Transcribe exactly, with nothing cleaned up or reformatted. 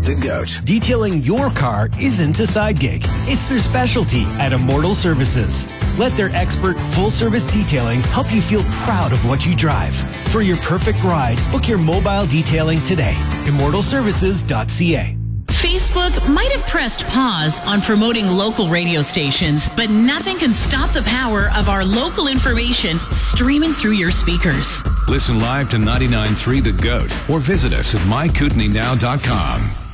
The GOAT. Detailing your car isn't a side gig. It's their specialty at Immortal Services. Let their expert full-service detailing help you feel proud of what you drive. For your perfect ride, book your mobile detailing today. immortal services dot c a. Facebook might have pressed pause on promoting local radio stations, but nothing can stop the power of our local information streaming through your speakers. Listen live to ninety-nine point three The GOAT or visit us at my kootenai now dot com.